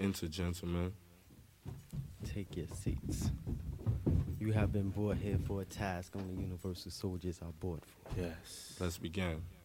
enter, gentlemen. Take your seats. You have been brought here for a task only universal soldiers are brought for. Yes. Let's begin.